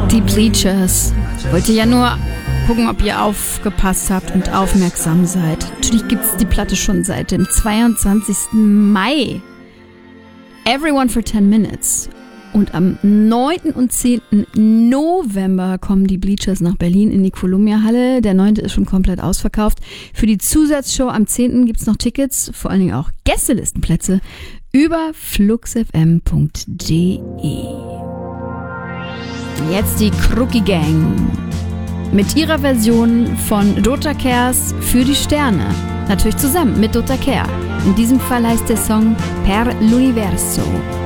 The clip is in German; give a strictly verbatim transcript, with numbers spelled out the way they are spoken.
Die Bleachers. Wollt ihr ja nur gucken, ob ihr aufgepasst habt und aufmerksam seid. Natürlich gibt es die Platte schon seit dem zweiundzwanzigsten Mai. Everyone for ten minutes. Und am neunten und zehnten November kommen die Bleachers nach Berlin in die Columbia-Halle. Der neunte ist schon komplett ausverkauft. Für die Zusatzshow am zehnten gibt es noch Tickets, vor allen Dingen auch Gästelistenplätze über fluxfm punkt de. Jetzt die Krucki Gang mit ihrer Version von Dota Kers für die Sterne. Natürlich zusammen mit Dota Kehr. In diesem Fall heißt der Song Per l'Universo.